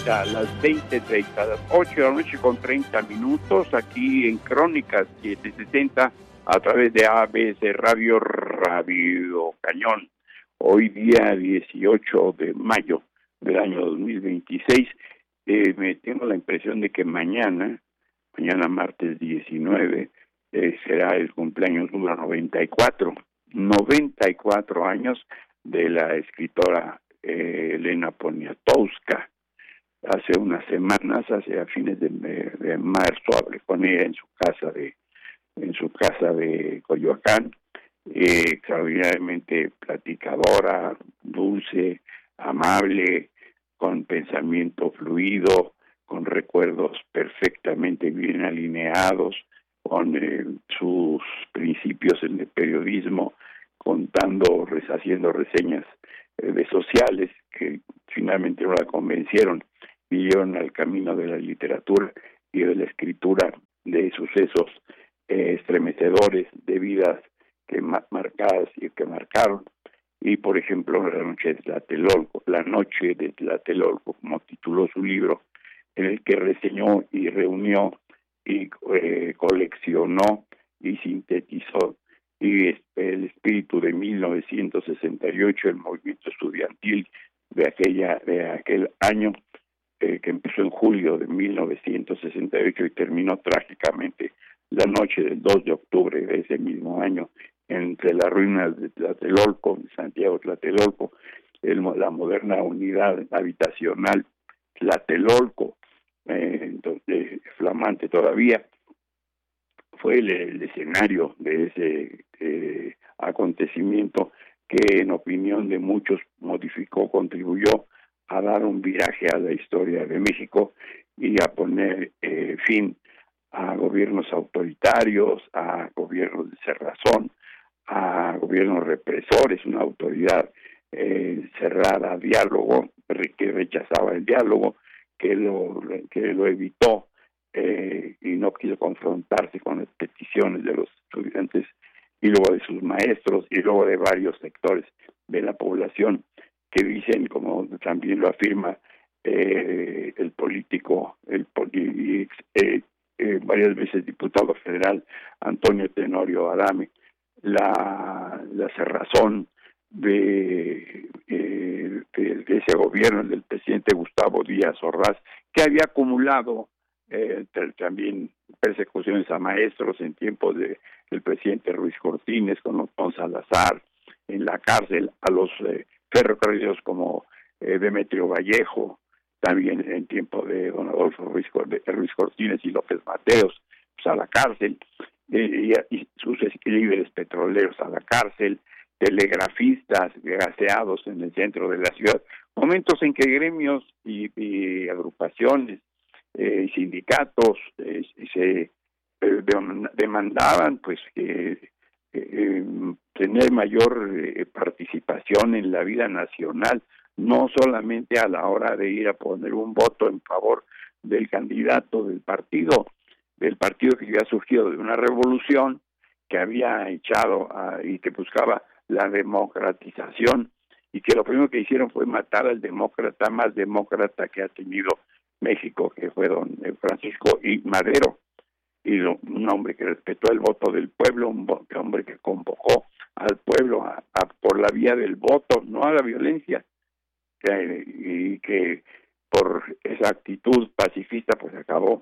las 20:30, a las 8 de la noche con 30 minutos, aquí en Crónicas 760, a través de ABC Radio, Radio Cañón. Hoy día 18 de mayo del año 2026, me tengo la impresión de que mañana martes 19, será el cumpleaños número 94 años de la escritora Elena Poniatowska. Hace unas semanas, a fines de marzo, hablé con ella en su casa de Coyoacán, extraordinariamente platicadora, dulce, amable, con pensamiento fluido, con recuerdos perfectamente bien alineados, con sus principios en el periodismo, haciendo reseñas de sociales que finalmente no la convencieron, vinieron al camino de la literatura y de la escritura de sucesos estremecedores, de vidas que marcadas y que marcaron. Y por ejemplo, La noche de Tlatelolco, como tituló su libro, en el que reseñó y reunió y coleccionó y sintetizó y el espíritu de 1968, el movimiento estudiantil de aquel año, que empezó en julio de 1968 y terminó trágicamente la noche del 2 de octubre de ese mismo año, entre las ruinas de Tlatelolco, de Santiago Tlatelolco, la moderna unidad habitacional Tlatelolco, entonces, flamante todavía, fue el escenario de ese acontecimiento que, en opinión de muchos, contribuyó a dar un viraje a la historia de México y a poner fin a gobiernos autoritarios, a gobiernos de cerrazón, a gobiernos represores, una autoridad cerrada a diálogo, que rechazaba el diálogo, que lo evitó y no quiso confrontarse con las peticiones de los estudiantes y luego de sus maestros y luego de varios sectores de la población que dicen, como también lo afirma el político, varias veces diputado federal Antonio Tenorio Adame, la cerrazón de ese gobierno, del presidente Gustavo Díaz Ordaz, que había acumulado también persecuciones a maestros en tiempos del presidente Ruiz Cortines, con Otón Salazar en la cárcel, a los ferrocarrileros como Demetrio Vallejo, también en tiempo de don Adolfo Ruiz Cortines y López Mateos, pues a la cárcel, y sus líderes petroleros a la cárcel, telegrafistas gaseados en el centro de la ciudad, momentos en que gremios y agrupaciones y sindicatos se demandaban pues tener mayor participación en la vida nacional, no solamente a la hora de ir a poner un voto en favor del candidato del partido que había surgido de una revolución que había echado y que buscaba la democratización, y que lo primero que hicieron fue matar al demócrata más demócrata que ha tenido México, que fue don Francisco I. Madero, y un hombre que respetó el voto del pueblo, un hombre que convocó al pueblo por la vía del voto, no a la violencia, y que por esa actitud pacifista pues acabó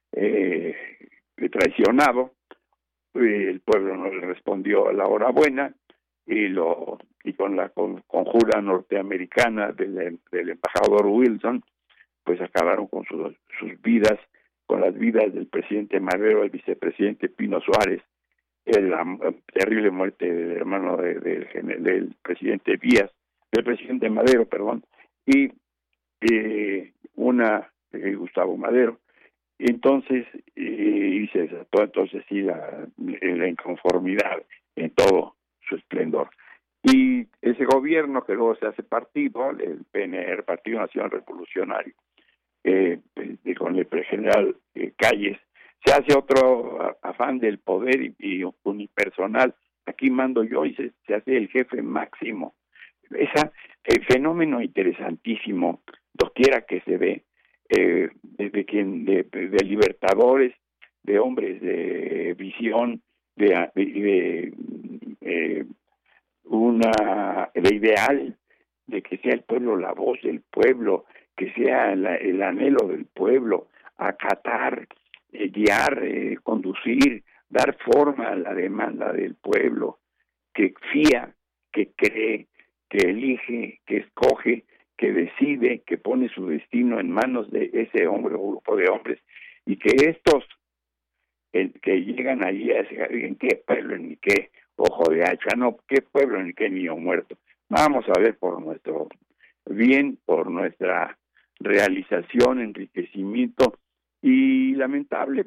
traicionado. El pueblo no le respondió a la hora buena, y con la conjura norteamericana del embajador Wilson, pues acabaron con sus vidas, con las vidas del presidente Madero, el vicepresidente Pino Suárez, la terrible muerte del hermano del presidente del presidente Madero, y Gustavo Madero. Entonces, y se desató sí la inconformidad en todo su esplendor. Y ese gobierno, que luego se hace partido, el PNR, Partido Nacional Revolucionario, con el general Calles, se hace otro afán del poder y unipersonal. Aquí mando yo, y se hace el jefe máximo. El fenómeno interesantísimo, doquiera que se ve, de libertadores, de hombres de visión, de ideal, de que sea el pueblo la voz del pueblo, que sea el anhelo del pueblo, acatar, guiar, conducir, dar forma a la demanda del pueblo, que fía, que cree, que elige, que escoge, que decide, que pone su destino en manos de ese hombre o grupo de hombres, y que estos que llegan allí a ese jardín, qué pueblo ni qué ojo de hacha, no, qué pueblo ni qué niño muerto. Vamos a ver por nuestro bien, por nuestra realización, enriquecimiento, y lamentable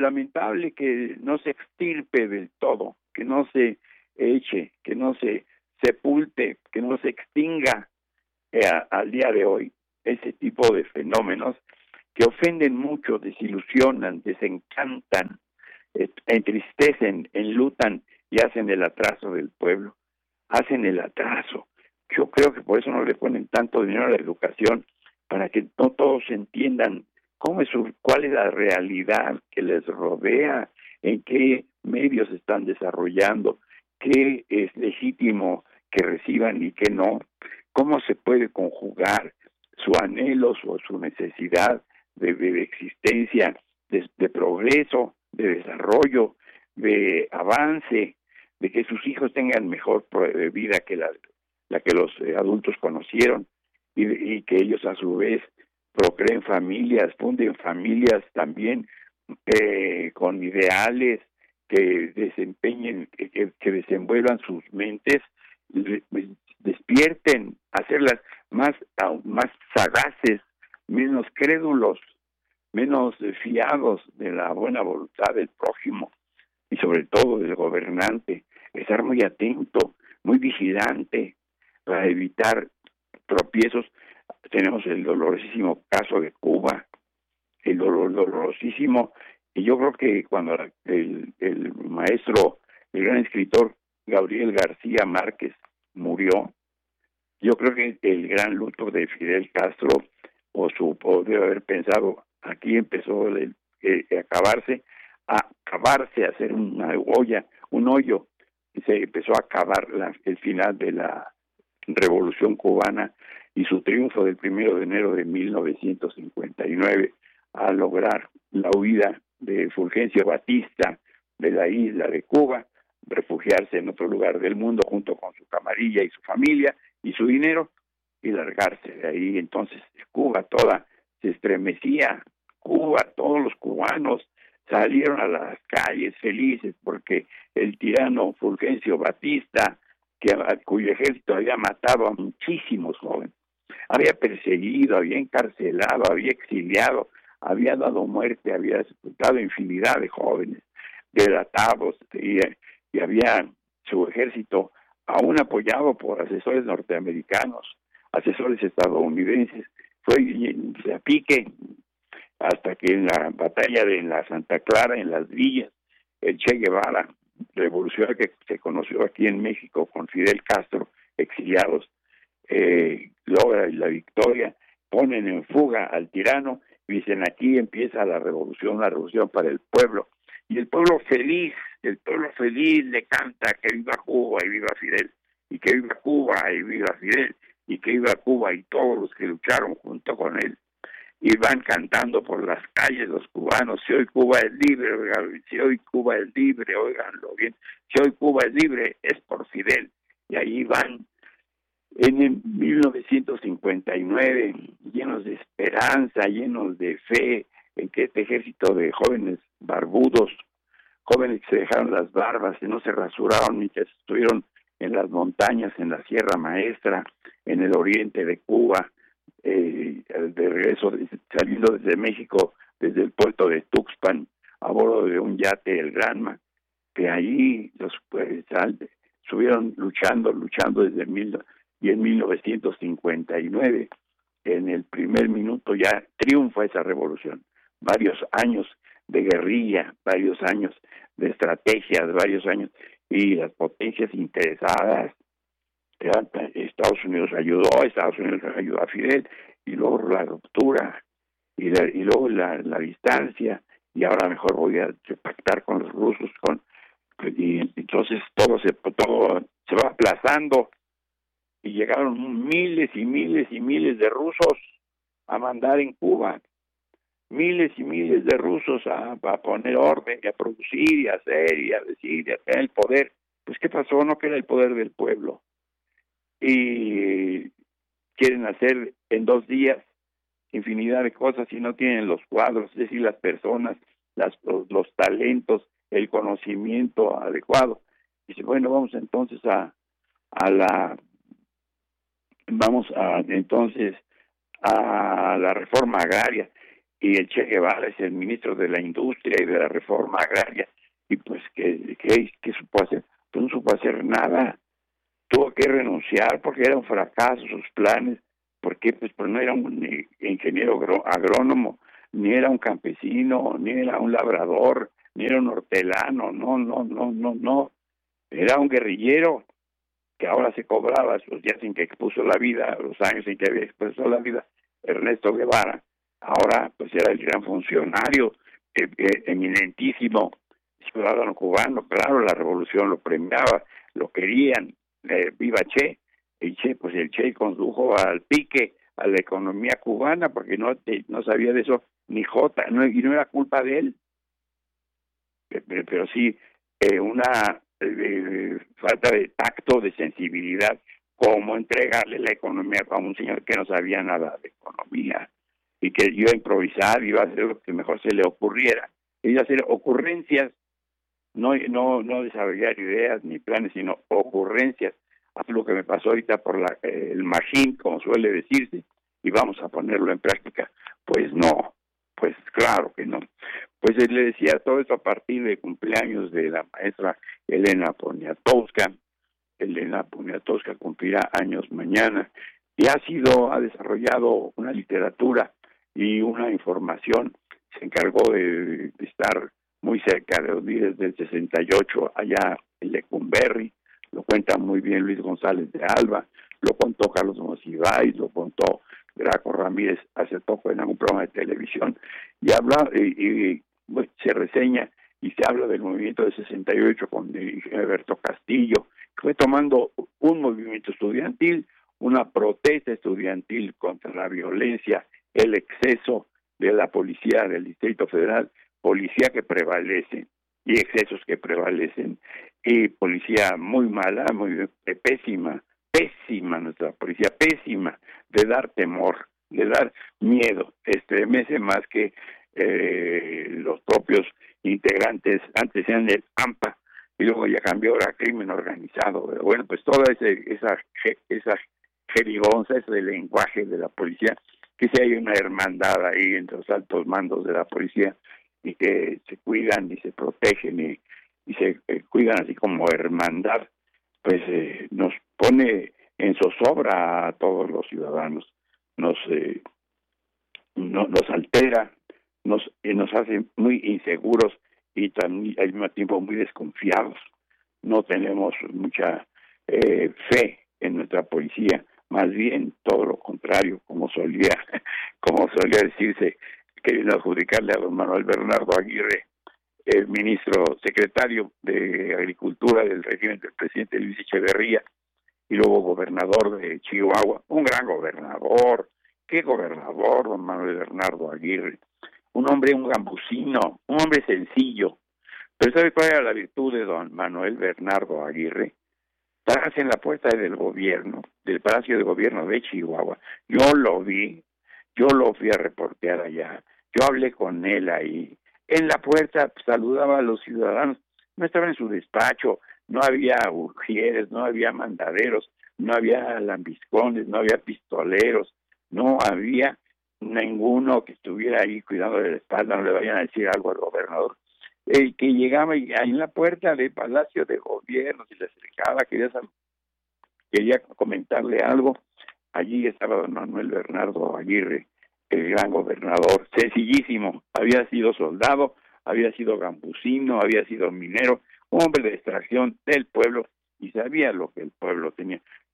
que no se extirpe del todo, que no se eche, que no se sepulte, que no se extinga al día de hoy ese tipo de fenómenos que ofenden mucho, desilusionan, desencantan, entristecen, enlutan y hacen el atraso del pueblo, hacen el atraso. Yo creo que por eso no le ponen tanto dinero a la educación, para que no todos entiendan cuál es la realidad que les rodea, en qué medios se están desarrollando, qué es legítimo que reciban y qué no, cómo se puede conjugar su anhelo, su necesidad de existencia, de progreso, de desarrollo, de avance, de que sus hijos tengan mejor vida que la que los adultos conocieron, y que ellos a su vez procreen familias, funden familias también con ideales, que desempeñen, que desenvuelvan sus mentes, despierten, hacerlas más sagaces, menos crédulos, menos fiados de la buena voluntad del prójimo y sobre todo del gobernante. Estar muy atento, muy vigilante para evitar tropiezos. Tenemos el dolorosísimo caso de Cuba, el dolorosísimo, y yo creo que cuando el maestro, el gran escritor Gabriel García Márquez murió, yo creo que el gran luto de Fidel Castro, o debe haber pensado, aquí empezó acabarse, a hacer una olla, un hoyo, y se empezó a acabar el final de la Revolución Cubana y su triunfo del 1 de enero de 1959 a lograr la huida de Fulgencio Batista de la isla de Cuba, refugiarse en otro lugar del mundo junto con su camarilla y su familia y su dinero, y largarse de ahí. Entonces Cuba toda se estremecía, todos los cubanos salieron a las calles felices porque el tirano Fulgencio Batista, cuyo ejército había matado a muchísimos jóvenes, había perseguido, había encarcelado, había exiliado, había dado muerte, había sepultado infinidad de jóvenes delatados, y había su ejército, aún apoyado por asesores norteamericanos, asesores estadounidenses, fue a pique hasta que en la batalla de la Santa Clara, en las villas, el Che Guevara, revolucionario que se conoció aquí en México con Fidel Castro, exiliados, logra la victoria, ponen en fuga al tirano y dicen: aquí empieza la revolución para el pueblo. Y el pueblo feliz le canta que viva Cuba y viva Fidel, y que viva Cuba y viva Fidel, y que viva Cuba y todos los que lucharon junto con él. Y van cantando por las calles los cubanos: si hoy Cuba es libre, oigan, si hoy Cuba es libre, óiganlo bien, si hoy Cuba es libre es por Fidel. Y ahí van en el 1959, llenos de esperanza, llenos de fe, en que este ejército de jóvenes barbudos, jóvenes que se dejaron las barbas, que no se rasuraron mientras estuvieron en las montañas, en la Sierra Maestra, en el oriente de Cuba, de regreso, saliendo desde México, desde el puerto de Tuxpan, a bordo de un yate, el Granma, que ahí los estuvieron luchando desde y en 1959, en el primer minuto, ya triunfa esa revolución. Varios años de guerrilla, varios años de estrategias, varios años, y las potencias interesadas. Estados Unidos ayudó a Fidel, y luego la ruptura, y luego la distancia, y ahora mejor voy a pactar con los rusos, y entonces todo se va aplazando, y llegaron miles y miles y miles de rusos a mandar en Cuba, miles y miles de rusos a poner orden, y a producir, y a hacer, y a decir, y a tener el poder. Pues ¿qué pasó? No queda el poder del pueblo. Y quieren hacer en 2 días infinidad de cosas y no tienen los cuadros, es decir, las personas, los talentos, el conocimiento adecuado. Dice, bueno, vamos entonces entonces a la reforma agraria, y el Che Guevara es el ministro de la industria y de la reforma agraria, y pues ¿qué supo hacer? Pues no supo hacer nada, tuvo que renunciar porque era un fracaso sus planes. ¿Por qué? Pues no era un ingeniero agrónomo, ni era un campesino, ni era un labrador, ni era un hortelano, no, era un guerrillero que ahora se cobraba los días en que expuso la vida, los años en que había expuesto la vida, Ernesto Guevara. Ahora pues era el gran funcionario, eminentísimo ciudadano cubano. Claro, la revolución lo premiaba, lo querían, viva Che. El Che condujo al pique a la economía cubana, porque no sabía de eso ni jota, y no era culpa de él, pero sí una falta de tacto, de sensibilidad, cómo entregarle la economía a un señor que no sabía nada de economía y que iba a improvisar, iba a hacer lo que mejor se le ocurriera, iba a hacer ocurrencias, no desarrollar ideas ni planes, sino ocurrencias. Lo que me pasó ahorita por el magín, como suele decirse, y vamos a ponerlo en práctica. Pues no, pues claro que no. Pues le decía todo esto a partir de cumpleaños de la maestra Elena Poniatowska. Elena Poniatowska cumplirá años mañana, y ha desarrollado una literatura y una información. Se encargó de estar muy cerca de los líderes del 68 allá en Lecumberri. Lo cuenta muy bien Luis González de Alba, lo contó Carlos Monsiváis, lo contó Graco Ramírez hace poco en algún programa de televisión, y habla se reseña y se habla del movimiento del 68 con Alberto Castillo, que fue tomando un movimiento estudiantil, una protesta estudiantil contra la violencia, el exceso de la policía del Distrito Federal, policía que prevalece y excesos que prevalecen, y policía muy mala, muy pésima nuestra policía, pésima, de dar temor, de dar miedo, estremece más que los propios integrantes. Antes eran del AMPA y luego ya cambió ahora crimen organizado. Bueno, pues toda esa jerigonza, ese lenguaje de la policía, que si hay una hermandad ahí entre los altos mandos de la policía, y que se cuidan y se protegen y se cuidan así como hermandad, pues nos pone en zozobra a todos los ciudadanos, nos altera, nos hace muy inseguros y también al mismo tiempo muy desconfiados. No tenemos mucha fe en nuestra policía, más bien todo lo contrario, como solía decirse, queriendo adjudicarle a don Manuel Bernardo Aguirre, el ministro secretario de Agricultura del régimen del presidente Luis Echeverría, y luego gobernador de Chihuahua, un gran gobernador. ¿Qué gobernador, don Manuel Bernardo Aguirre? Un hombre, un gambusino, un hombre sencillo. Pero ¿sabe cuál era la virtud de don Manuel Bernardo Aguirre? Pararse en la puerta del gobierno, del Palacio de Gobierno de Chihuahua. Yo lo vi, yo lo fui a reportear allá, yo hablé con él ahí. En la puerta saludaba a los ciudadanos, no estaba en su despacho, no había ujieres, no había mandaderos, no había lambiscones, no había pistoleros, no había ninguno que estuviera ahí cuidando de la espalda, no le vayan a decir algo al gobernador. El que llegaba ahí en la puerta del Palacio de Gobierno, si le acercaba, quería comentarle algo, allí estaba don Manuel Bernardo Aguirre, el gran gobernador, sencillísimo, había sido soldado, había sido campesino, había sido minero, un hombre de extracción del pueblo, y sabía lo que el pueblo tenía.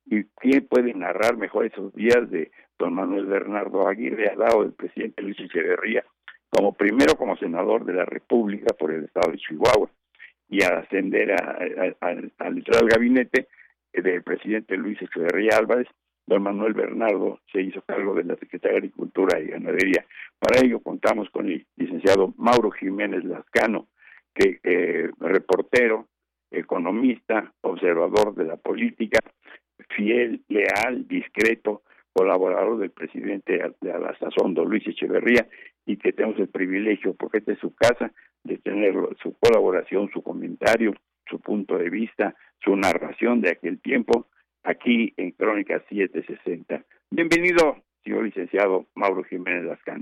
¿Y quién puede narrar mejor esos días de don Manuel Bernardo Aguirre al lado del presidente Luis Echeverría, como senador de la República por el estado de Chihuahua, y al ascender al entrar al gabinete del presidente Luis Echeverría Álvarez, don Manuel Bernardo se hizo cargo de la Secretaría de Agricultura y Ganadería. Para ello contamos con el licenciado Mauro Jiménez Lascano, que reportero, economista, observador de la política, fiel, leal, discreto, colaborador del presidente de a la sazón, don Luis Echeverría, y que tenemos el privilegio, porque esta es su casa, de tener su colaboración, su comentario, su punto de vista, su narración de aquel tiempo, aquí en Crónica 760. Bienvenido, señor licenciado Mauro Jiménez Lascano.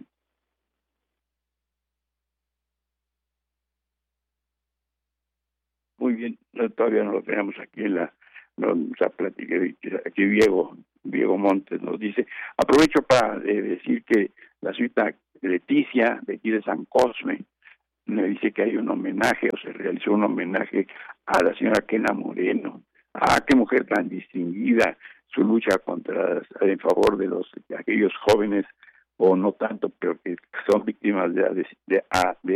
Muy bien, todavía no lo tenemos aquí en la plática. Aquí Diego Montes nos dice, aprovecho para decir que la señorita Leticia, de aquí de San Cosme, me dice que hay un homenaje, o se realizó un homenaje a la señora Kena Moreno. Ah, qué mujer tan distinguida, su lucha en favor de aquellos jóvenes, o no tanto, pero que son víctimas de